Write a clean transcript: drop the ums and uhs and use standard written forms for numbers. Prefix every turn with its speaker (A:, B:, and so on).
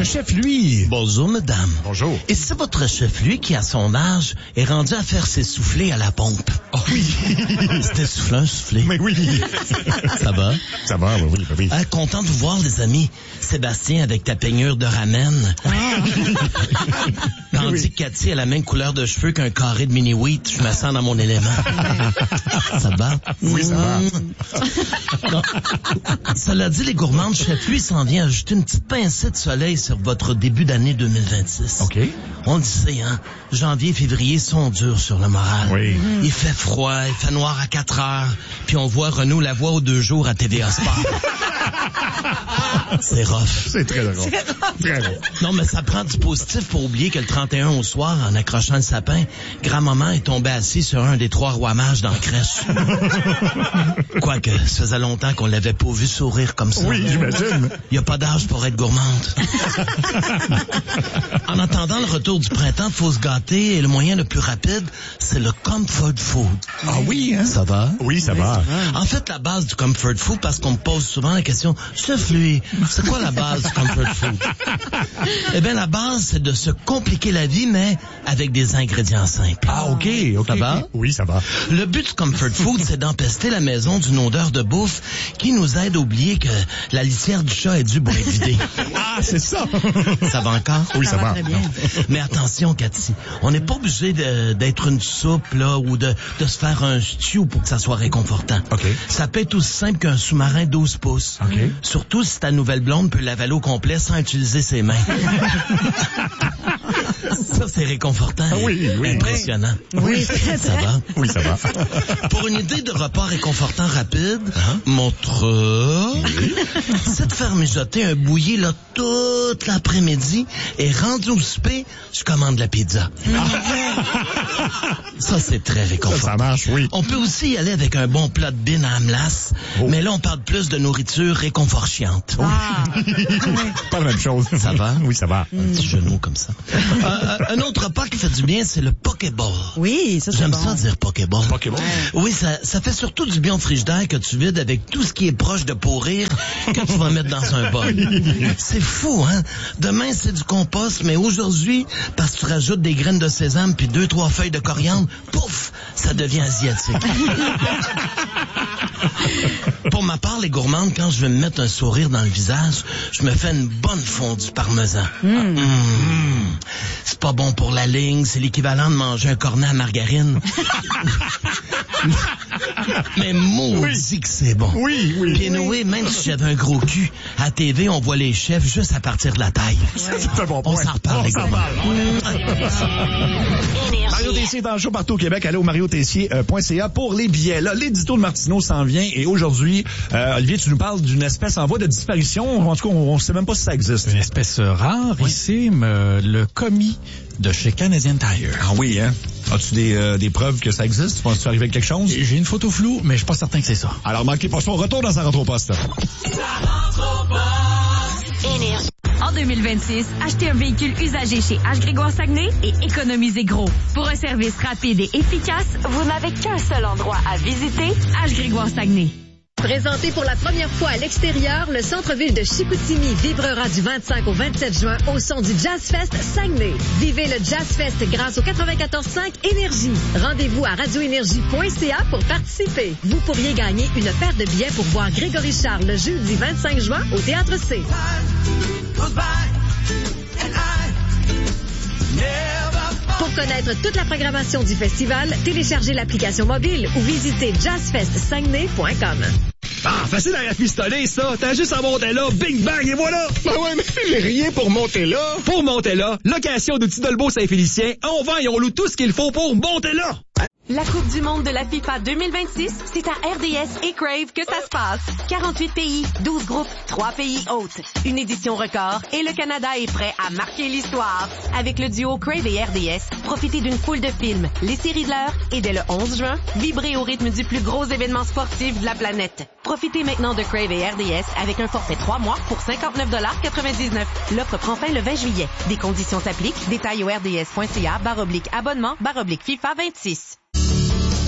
A: chef, lui.
B: Bonjour, madame.
A: Bonjour.
B: Et c'est votre chef, lui, qui, à son âge, est rendu à faire ses soufflés à la pompe?
A: Oh oui.
B: C'était soufflé, un soufflé.
A: Mais oui.
B: Ça va?
A: Ça va, oui.
B: Content de vous voir, les amis. Sébastien, avec ta peignure de ramen. Tandis que Cathy a la même couleur de cheveux qu'un carré de mini-wheat. Je me sens dans mon élément. Ça va?
A: Oui, ça va.
B: Non. Cela dit, les gourmandes, chef, lui, s'en vient ajouter une petite pincée de soleil sur votre début d'année 2026.
A: OK.
B: On le sait, hein? Janvier, février sont durs sur le moral.
A: Oui.
B: Il fait froid, il fait noir à 4 heures, puis on voit Renaud Lavoie aux 2 jours à TVA Sport. C'est rough.
A: C'est très drôle. Très drôle.
B: Non, mais ça prend du positif pour oublier que le 31 au soir, en accrochant le sapin, grand-maman est tombée assise sur un des 3 rois mages dans la crèche. Quoique, ça faisait longtemps qu'on l'avait pas vu sourire comme ça.
A: Oui, j'imagine.
B: Il n'y a pas d'âge pour être gourmande. En attendant le retour du printemps, faut se gâter et le moyen le plus rapide, c'est le comfort food.
A: Ah oui, hein?
B: Ça va?
A: Oui, ça va.
B: En fait, la base du comfort food, parce qu'on me pose souvent la question, chef, lui, c'est quoi la base du comfort food? Eh bien, la base, c'est de se compliquer la vie, mais avec des ingrédients simples.
A: Ah, OK.
B: Ça va?
A: Oui, ça va.
B: Le but du comfort food, c'est d'empester la maison d'une odeur de bouffe qui nous aide à oublier que la litière du chat est due pour être vidée.
A: Ah, c'est ça.
B: Ça va encore?
A: Oui, ça va.
C: Très bien.
B: Mais attention, Cathy, on n'est pas obligé d'être une soupe, là, ou de se faire un stew pour que ça soit réconfortant.
A: OK.
B: Ça peut être aussi simple qu'un sous-marin 12 pouces.
A: OK.
B: Surtout si ta nouvelle blonde peut l'avaler au complet sans utiliser ses mains. Ça, c'est réconfortant.
A: Ah oui, oui.
B: Impressionnant.
C: Oui,
B: Ça va?
A: Oui, ça va.
B: Pour une idée de repas réconfortant rapide, mon truc, c'est de faire mijoter un bouilli là toute l'après-midi et rendu au souper, je commande la pizza. Ça, c'est très réconfortant.
A: Ça marche, oui.
B: On peut aussi y aller avec un bon plat de bine à Amlas, mais là, on parle plus de nourriture réconfortante.
A: Pas la même chose.
B: Ça va?
A: Oui, ça va.
B: Un petit genou comme ça. Un autre repas qui fait du bien, c'est le Pokéball.
C: Oui, ça c'est
B: J'aime
C: bon.
B: ça dire Pokéball.
A: Pokéball?
B: Oui, ça fait surtout du bien au frigidaire que tu vides avec tout ce qui est proche de pourrir que tu vas mettre dans un bol. C'est fou, hein? Demain, c'est du compost, mais aujourd'hui, parce que tu rajoutes des graines de sésame puis 2-3 feuilles de coriandre, pouf, ça devient asiatique. Pour ma part, les gourmandes, quand je veux me mettre un sourire dans le visage, je me fais une bonne fondue parmesan. C'est pas bon pour la ligne, c'est l'équivalent de manger un cornet à margarine. Mais maudit que c'est bon.
A: Oui, oui.
B: Puis anyway, même si j'avais un gros cul, à TV, on voit les chefs juste à partir de la taille.
A: C'est un bon
B: On
A: point.
B: s'en reparle, les gourmandes.
A: Mario Tessier est dans le show partout au Québec. Allez au mariotessier.ca pour les billets. Là, l'édito de Martineau s'en vient et aujourd'hui, Olivier, tu nous parles d'une espèce en voie de disparition. En tout cas, on ne sait même pas si ça existe.
D: Une espèce rarissime, le commis de chez Canadian Tire.
A: Ah oui, hein? As-tu des preuves que ça existe? Tu penses que tu arrives avec quelque chose?
D: J'ai une photo floue, mais je suis pas certain que c'est ça.
A: Alors, manquez pas ça. On retourne dans sa rentre au poste.
E: Énergie. En 2026, achetez un véhicule usagé chez H. Grégoire Saguenay et économisez gros. Pour un service rapide et efficace, vous n'avez qu'un seul endroit à visiter, H. Grégoire Saguenay.
F: Présenté pour la première fois à l'extérieur, le centre-ville de Chicoutimi vibrera du 25 au 27 juin au son du Jazz Fest Saguenay. Vivez le Jazz Fest grâce au 94.5 Énergie. Rendez-vous à radioénergie.ca pour participer. Vous pourriez gagner une paire de billets pour voir Grégory Charles le jeudi 25 juin au Théâtre C. Pour connaître toute la programmation du festival, téléchargez l'application mobile ou visitez jazzfestsaguenay.com.
G: Ah, facile à rafistoler, ça. T'as juste à monter là, bing bang, et voilà.
H: Ben ouais, mais j'ai rien pour monter là.
G: Pour monter là, location d'outils Dolbeau Saint-Félicien, on vend et on loue tout ce qu'il faut pour monter là.
E: La Coupe du monde de la FIFA 2026, c'est à RDS et Crave que ça se passe. 48 pays, 12 groupes, 3 pays hôtes. Une édition record et le Canada est prêt à marquer l'histoire. Avec le duo Crave et RDS, profitez d'une foule de films, les séries de l'heure et dès le 11 juin, vibrez au rythme du plus gros événement sportif de la planète. Profitez maintenant de Crave et RDS avec un forfait 3 mois pour 59,99 $. L'offre prend fin le 20 juillet. Des conditions s'appliquent. Détails au rds.ca/abonnement/FIFA 26.